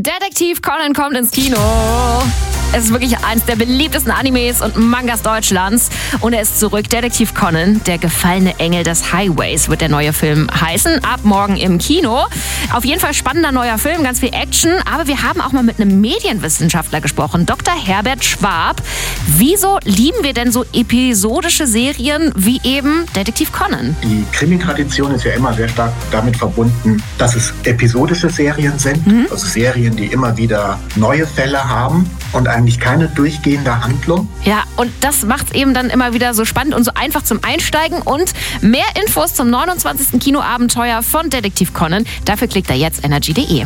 Detektiv Conan kommt ins Kino. Es ist wirklich eines der beliebtesten Animes und Mangas Deutschlands. Und er ist zurück. Detektiv Conan, der gefallene Engel des Highways, wird der neue Film heißen. Ab morgen im Kino. Auf jeden Fall spannender neuer Film, ganz viel Action. Aber wir haben auch mal mit einem Medienwissenschaftler gesprochen, Dr. Herbert Schwab. Wieso lieben wir denn so episodische Serien wie eben Detektiv Conan? Die Krimi-Tradition ist ja immer sehr stark damit verbunden, dass es episodische Serien sind. Also Serien, die immer wieder neue Fälle haben und eigentlich keine durchgehende Handlung. Ja, und das macht es eben dann immer wieder so spannend und so einfach zum Einsteigen. Und mehr Infos zum 29. Kinoabenteuer von Detektiv Conan, dafür klickt er jetzt energy.de.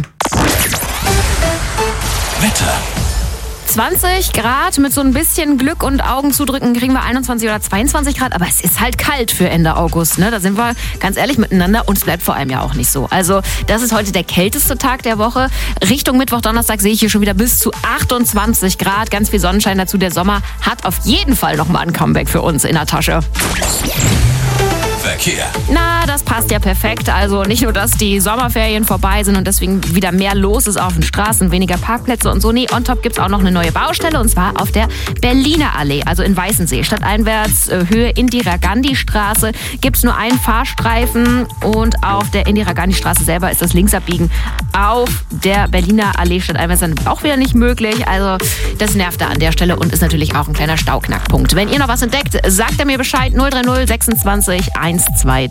Wetter. 20 Grad, mit so ein bisschen Glück und Augen zudrücken kriegen wir 21 oder 22 Grad. Aber es ist halt kalt für Ende August, ne? Da sind wir ganz ehrlich miteinander und es bleibt vor allem ja auch nicht so. Also das ist heute der kälteste Tag der Woche. Richtung Mittwoch, Donnerstag sehe ich hier schon wieder bis zu 28 Grad. Ganz viel Sonnenschein dazu. Der Sommer hat auf jeden Fall nochmal ein Comeback für uns in der Tasche. Verkehr. Na, das passt ja perfekt. Also nicht nur, dass die Sommerferien vorbei sind und deswegen wieder mehr los ist auf den Straßen, weniger Parkplätze und so. Nee, on top gibt's auch noch eine neue Baustelle und zwar auf der Berliner Allee, also in Weißensee. Stadteinwärts, Höhe Indira-Gandhi-Straße, gibt's nur einen Fahrstreifen und auf der Indira-Gandhi-Straße selber ist das Linksabbiegen auf der Berliner Allee stadteinwärts dann auch wieder nicht möglich. Also das nervt da an der Stelle und ist natürlich auch ein kleiner Stauknackpunkt. Wenn ihr noch was entdeckt, sagt er mir Bescheid. 030 26 123.